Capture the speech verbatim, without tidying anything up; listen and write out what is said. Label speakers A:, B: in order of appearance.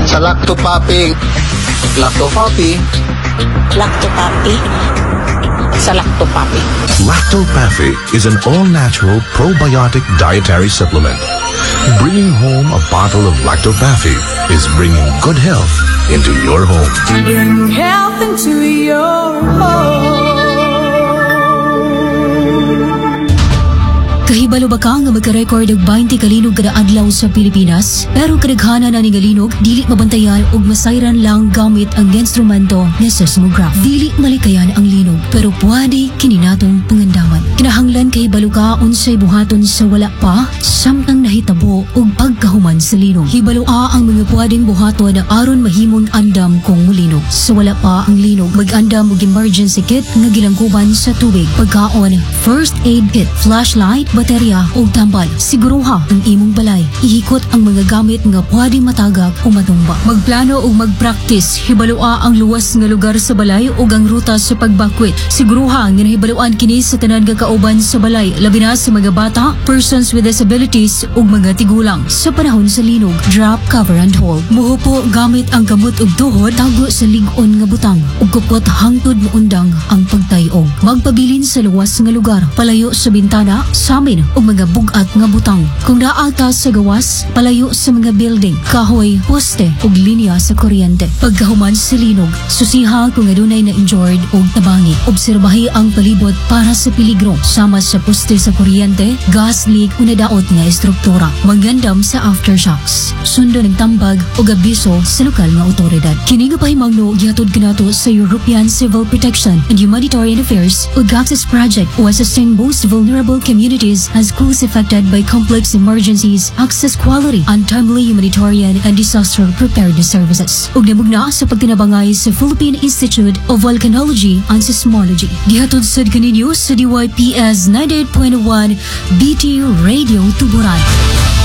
A: Sa lactopapi. Lactopapi.
B: Lactopapi. Sa lactopapi.
C: Lactopapi is an all-natural probiotic dietary supplement. Bringing home a bottle of Lactopapi is bringing good health into your home.
D: Bring health into your home.
E: Kahibalo ba ka nga magka-record og twenty kalinog kada adlaw sa Pilipinas? Pero kadaghana na ning kalinog dili mabantayan og masayran lang gamit ang instrumento nga seismograph. Dili malikayan ang linog pero pwede kini natong pangandaman. Kinahanglan kahibalo ka unsay buhaton sa wala pa samtang nahitabo og pagkahuman sa linog. Hibaloa ang mga pwedeng buhaton aron mahimong andam kung mulinog. Sa wala pa ang linog, mag-andam og emergency kit nga gilangkuban sa tubig, pagkaon, first aid kit, flashlight, baterya o tambal. Siguruha ang imong balay. Ihikot ang mga gamit nga pwede matagak o matumba. Magplano o mag-practice. Hibalua ang luwas nga lugar sa balay o ang ruta sa pagbakwit. Siguruha nga nahibaluan kini sa tanan nga kauban sa balay, labi na sa mga bata, persons with disabilities o mga tigulang. Sa panahon sa linog, drop, cover and hold. Muhupo gamit ang kamot ug tuhod, tago sa lig-on nga butang ug kupot hangtod mo undang ang pagtayog. Magpabilin sa luwas nga lugar, palayo sa bintana, samin o mga bugat nga butang. Kung naata sa gawas, palayo sa mga building, kahoy, poste ug linya sa kuryente. Pagkahuman sa linog, susiha kung adunay na injured o tabangi. Obserbahi ang palibot para sa peligro, sama sa poste sa kuryente, gas leak o nadaot nga estruktura. Magandam sa aftershocks. Sundo ng tambag o abiso sa lokal nga otoridad. Kini nga pahimangno gihatod kanato sa European Civil Protection and Humanitarian Affairs o GACCES Project o assisting most vulnerable communities as schools affected by complex emergencies, access quality, and timely humanitarian and disaster preparedness services. Ug namugna sa pagtinabangay sa Philippine Institute of Volcanology and Seismology. Gihatod sad kaninyo sa D Y P S ninety-eight point one B T Radio Tuburan.